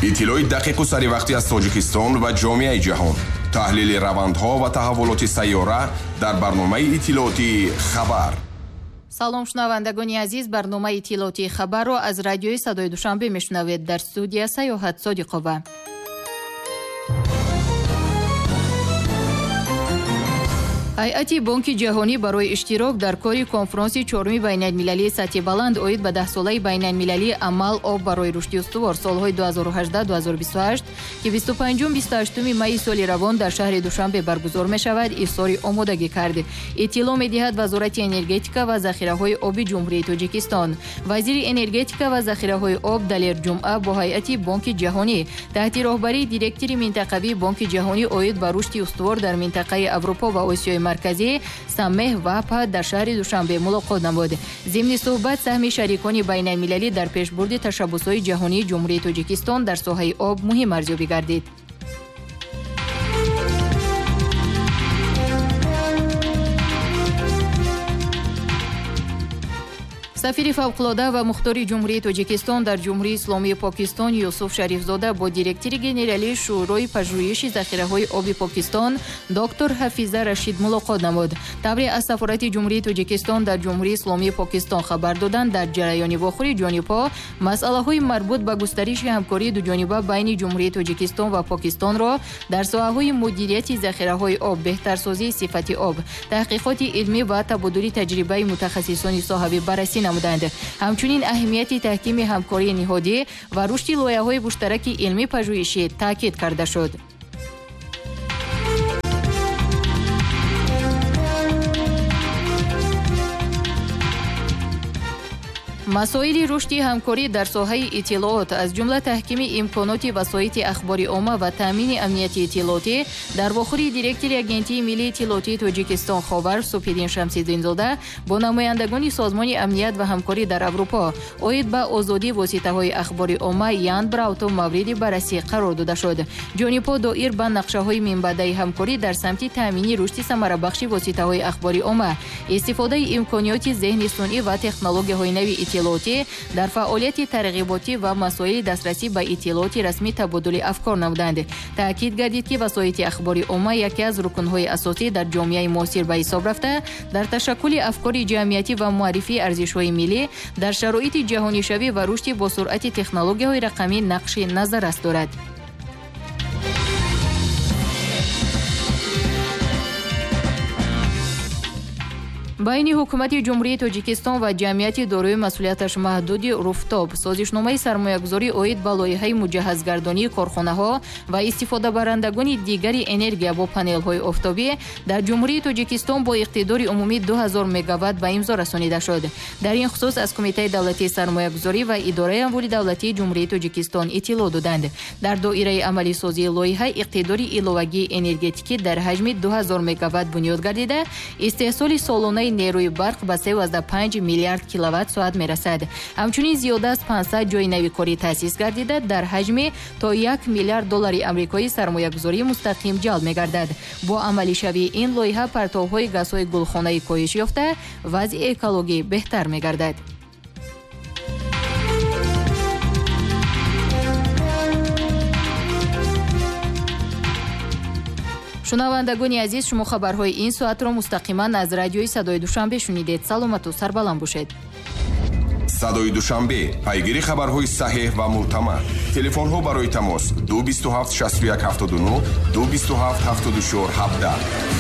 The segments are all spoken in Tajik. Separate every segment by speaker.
Speaker 1: иттилои дақиқу саривақтӣ аз Тоҷикистон ва ҷомеаи ҷаҳон. таҳлили равандҳо ва таҳаввулоти сайёра дар барномаи иттилооти хабар.
Speaker 2: салом шунавандагони азиз, барномаи иттилооти хабарро аз радиои Садои Душанбе мешунавед. дар студия Саёҳат Содиқова. ҳайати Бонки ҷаҳонӣ барои иштирок дар кори конфронси чорумии байналмилалии сатҳи баланд оид ба 10-солаи байналмилалии амал об барои рушди устувор солҳои 2018-2028 ки 25-28 майи соли равон дар шаҳри Душанбе баргузор мешавад, изҳори омодагӣ кард. иттилоъ медиҳад Вазорати энергетика ва захираҳои оби Ҷумҳурии Тоҷикистон. Вазири энергетика ва захираҳои об Далер Ҷумъа бо ҳайати Бонки ҷаҳонӣ таҳти роҳбарии директори минтақавии Бонки ҷаҳонӣ оид ба рушди устувор дар минтақаи Аврупо ва Осиёи марказӣ Саммеҳ Вапа дар шаҳри Душанбе мулоқот намуд. зимни суҳбат саҳми шарикони байналмилалӣ дар пешбурди ташаббусҳои ҷаҳонии Ҷумҳурии Тоҷикистон дар соҳаи об муҳим арзёбӣ гардид. сафири фавқулода ва мухтори ҷумҳурии Тоҷикистон дар Ҷумҳурии Исломии Покистон Юсуф Шарифзода бо директори генералии шӯрои пажӯҳиши захираҳои оби Покистон доктор Ҳафиза Рашид мулоқот намуд. Тавре аз сафорати Ҷумҳурии Тоҷикистон дар Ҷумҳурии Исломии Покистон хабар доданд, дар ҷараёни вохӯри ҷонибҳо масъалаҳои марбут ба густариши ҳамкории дуҷониба байни Ҷумҳурии Тоҷикистон ва Покистонро дар соҳаҳои мудирияти захираҳои об, беҳтарсозии сифати об, таҳқиқоти илмӣ ва табодули таҷрибаи мутахассисони соҳавӣ баррасӣ намуданд. ҳамчунин аҳамияти таҳкими ҳамкории ниҳодӣ ва рушди лоиҳаҳои муштараки илмӣ пажӯҳишӣ таъкид карда шуд. масоили рушди ҳамкорӣ дар соҳаи иттилоот аз ҷумла таҳкими имконоти васоити ахбори омма ва таъмини амнияти иттилоотӣ дар вохӯри директори агентии миллии иттилоотии Тоҷикистон Ховар Субҳиддин Шамсиддинзода бо намояндагони созмони амният ва ҳамкорӣ дар Аврупо оид ба озодии воситаҳои ахбори омма Ян Браутов мавриди баррасӣ қарор дода шуд. ҷонибҳо доир ба нақшаҳои минбаъдаи ҳамкорӣ дар самти таъмини рушди самарабахши воситаҳои ахбори омма, истифодаи имкониёти зеҳни сунъӣ ва технологияҳои нави дар фаъолияти тарғиботӣ ва масоили дастрасӣ ба иттилооти расмӣ табодули афкор намуданд. таъкид гардид ки васоити ахбори омма яке аз рукнҳои асосӣ дар ҷомеаи муосир ба ҳисоб рафта дар ташаккули афкори ҷамъиятӣ ва муаррифии арзишҳои миллӣ дар шароити ҷаҳонишавӣ ва рушди босуръати технологияҳои рақамӣ нақши назаррас дорад. байни ҳукумати Ҷумҳурии Тоҷикистон ва ҷамъияти дорои масъулияташ маҳдуди Руфтоб созишномаи сармоягузорӣ оид ба лоиҳаи муҷаҳҳазгардонии корхонаҳо ва истифодабарандагони дигари энергия бо панелҳои офтобӣ дар Ҷумҳурии Тоҷикистон бо иқтидори умумӣ 2000 мегаватт ба имзо расонида шуд. дар ин хусус аз Кумитаи давлатии сармоягузорӣ ва Идораи амвори давлатии Ҷумҳурии Тоҷикистон иттилоъ доданд. дар доираи амалисозии лоиҳа иқтидори иловагии энергетикӣ дар ҳаҷми 2000 мегаватт бунёд гардида, истеҳсоли солонаи нерӯи барқ ба 3,5 миллиард киловатт-соат мерасад. ҳамчунин зиёда аз 500 ҷойи навикорӣ таъсис гардида, дар ҳаҷми то $1 миллиард амрикоӣ сармоягузории мустақим ҷалб мегардад. бо амалишавии ин лоиҳа партовҳои газҳои гулхонаӣ коҳиш ёфта, вазъи экологӣ беҳтар мегардад. шунавандагони азиз, шумо хабарҳои ин соатро мустақиман аз радиои Садои Душанбе шунидед. саломату сарбаланд бошед.
Speaker 1: Садои Душанбе, пайгири хабарҳои саҳеҳ ва мӯътамад. телефонҳо барои тамос 227 61 79 227 74 17.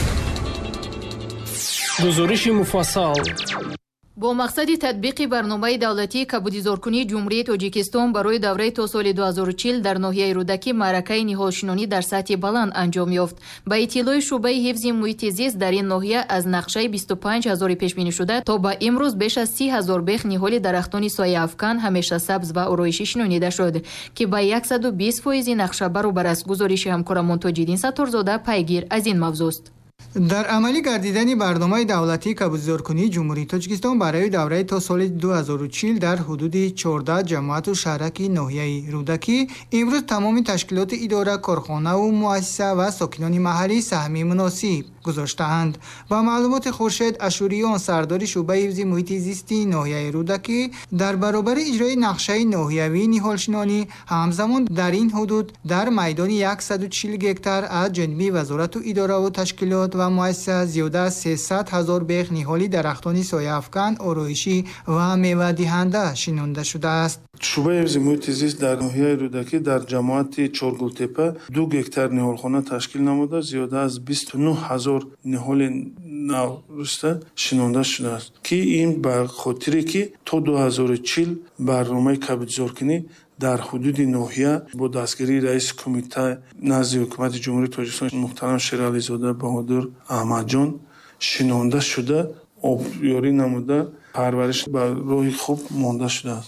Speaker 3: гузориши муфассал.
Speaker 2: бо мақсади татбиқи барномаи давлатии кабудизоркунии Ҷумҳурии Тоҷикистон барои давраи то соли 2040 дар ноҳияи Рӯдакӣ маъракаи ниҳолшинонӣ дар сатҳи баланд анҷом ёфт. Ба иттилои шуъбаи ҳифзи муҳити зист дар ин ноҳия аз нақшаи 25000 пешбинишуда то ба имрӯз беш аз 30000 бех ниҳоли дарахтони сояафкан, ҳамеша сабз ва ороишӣ шинонида шуд, ки ба 120% нақша баробар аст. гузориши ҳамкорамон Тоҷиддин Сатторзода пайгир аз ин мавзӯст.
Speaker 4: дар амалӣ гардидани барномаи давлатии кабудизоркунии Ҷумҳурии Тоҷикистон барои давраи то соли 2040 дар ҳудуди 14 ҷамоату шаҳраки ноҳияи Рӯдакӣ имрӯз тамоми ташкилоти идора, корхонаву муассиса ва сокинони маҳаллӣ саҳми муносиб гузоштаанд. ба маълумоти Хуршед Ашуриён, сардори шуъбаи ҳифзи муҳити зисти ноҳияи Рӯдакӣ, дар баробари иҷрои нақшаи ноҳиявии ниҳолшинонӣ ҳамзамон дар ин ҳудуд дар майдони 140 гектар аз ҷониби вазорату идораву ташкилот ва муассиса зиёда аз 300 000 бех ниҳоли дарахтони сояафкан, ороишӣ ва мевадиҳанда шинонда шудааст.
Speaker 5: шуъбаи ҳифзи муҳити зист дар ноҳияи Рӯдакӣ дар ҷамоати Чоргултепа 2 гектар ниҳолхона ташкил намуда, зиёда аз 29 000 ниҳоли навруста шинонда шудааст, ки ин ба хотире ки то 2040 барномаи кабудзоркунӣ дар ҳудуди ноҳия бо дастгирии раиси кумита назди ҳукумати ҷумҳурии Тоҷикистон муҳтарам Шерализода Баҳодур Аҳмадҷон шинонда шуда, обёрӣ намуда, парвариш ба роҳи хуб монда шудааст.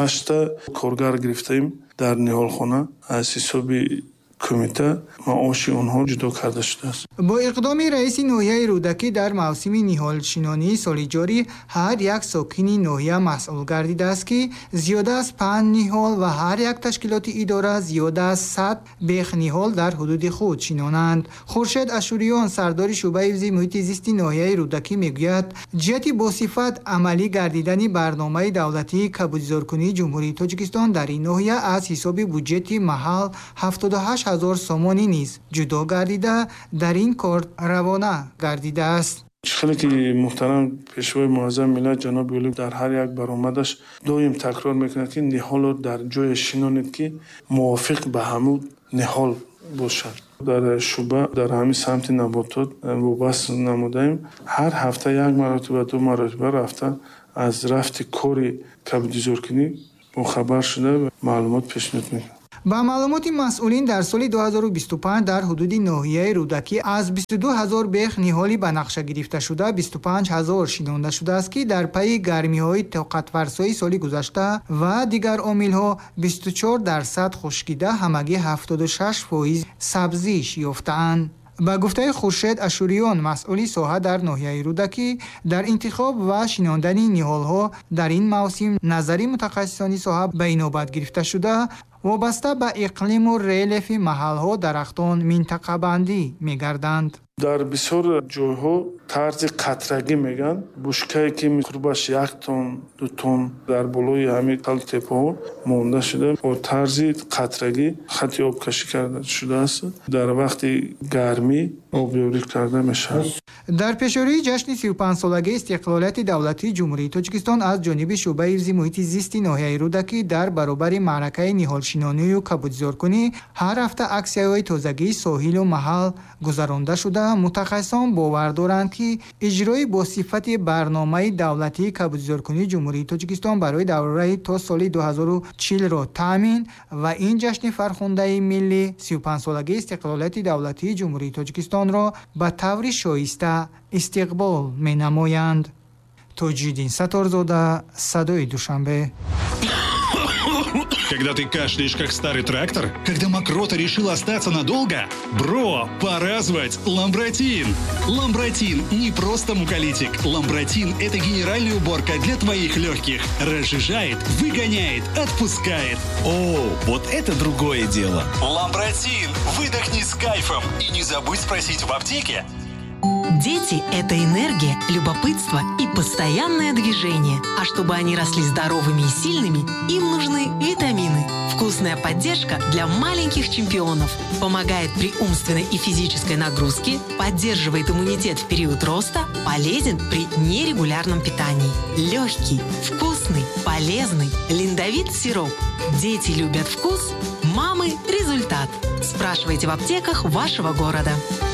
Speaker 5: 6 коргар гирифтаем дар ниҳолхона аз ҳисоби кумита маоши онҳо ҷудо карда шудааст.
Speaker 4: бо иқдоми раиси ноҳияи Рӯдакӣ дар мавсими ниҳолшинонии соли ҷорӣ ҳар як сокини ноҳия масъул гардидааст, ки зиёда аз 5 ниҳол ва ҳар як ташкилоти идора зиёда аз 100 бех ниҳол дар ҳудуди худ шинонанд. Хуршед Ашуриён, сардори шуъбаи ҳифзи муҳити зисти ноҳияи Рӯдакӣ мегӯяд, ҷиҳати босифат амалӣ гардидани барномаи давлатии кабудзоркунии ҷумҳурии Тоҷикистон дар ин ноҳия аз ҳисоби буҷети маҳал 78 000 сомонӣ низ ҷудо гардида дар ин кор равона гардидааст.
Speaker 5: хеле ки муҳтарам пешвои муаззам миллат ҷаноби Олӣ дар ҳар як баромадаш доим такрор мекунад, ки ниҳолро дар ҷое шинонед, ки мувофиқ ба ҳамун ниҳол бошад. дар шуъба дар ҳамин самти наботот вобаст намудаем. ҳар ҳафта 1 маротиба 2 маротиба рафта аз рафти кори кабудзоркунӣ бохабар шуда маълумот пешниҳод мекунад.
Speaker 4: ба маълумоти масъулин, дар соли 2025 дар ҳудуди ноҳияи Рӯдакӣ аз 22 000 бех ниҳоли ба нақша гирифташуда 25 000 шинонда шудааст, ки дар пайи гармиҳои тоқатфарсои соли гузашта ва дигар омилҳо 24% хушкида ҳамагӣ 76% сабзиш ёфтаанд. ба гуфтаи Хуршед Ашуриён, масъули соҳа дар ноҳияи Рӯдакӣ, дар интихоб ва шинондани ниҳолҳо дар ин мавсим назари мутахассисони соҳа ба инобат гирифта шуда, вобаста ба иқлиму релефи маҳалҳо дарахтон минтақабандӣ мегарданд.
Speaker 5: дар бисёр ҷойҳо тарзи қатрагӣ меган, бушкае ки қурбаш 1 тонн 2 тонн дар болои ҳамин теппаҳо монда шуда, бо тарзи қатрагӣ хати обкашӣ карда шудааст. дар вақти гармӣ обёрӣ карда мешавад.
Speaker 4: дар пешёрии ҷашни 35-солагии истиқлолияти давлатии ҷумҳурии Тоҷикистон аз ҷониби шуъбаи ҳифзи муҳити зисти ноҳияи Рӯдакӣ дар баробари маъракаи ниҳолшинонию кабудзоркунӣ ҳар ҳафта аксияҳои тозагии соҳилу маҳал гузаронда шуда, мутахассисон бовар доранд, ки иҷрои босифати барномаи давлатии кабудзоркунии ҷумҳурии Тоҷикистон барои давраи то соли 2040-ро таъмин ва ин ҷашни фархундаи миллӣ 35-солагии истиқлолияти давлатии ҷумҳурии Тоҷикистонро ба таври шоиста истиқбол менамоянд. Тоҷиддин Саторзода, Садои Душанбе.
Speaker 6: Когда ты кашляешь, как старый трактор? Когда мокрота решила остаться надолго? Бро, пора звать Ламбротин! Ламбротин не просто муколитик. Ламбротин – это генеральная уборка для твоих легких. Разжижает, выгоняет, отпускает.
Speaker 7: О, вот это другое дело.
Speaker 6: Ламбротин! Выдохни с кайфом! И не забудь спросить в аптеке.
Speaker 8: Дети – это энергия, любопытство и постоянное движение. А чтобы они росли здоровыми и сильными, им нужны витамины. Вкусная поддержка для маленьких чемпионов. Помогает при умственной и физической нагрузке, поддерживает иммунитет в период роста, полезен при нерегулярном питании. Легкий, вкусный, полезный. Линдовит сироп. Дети любят вкус, мамы – результат. Спрашивайте в аптеках вашего города.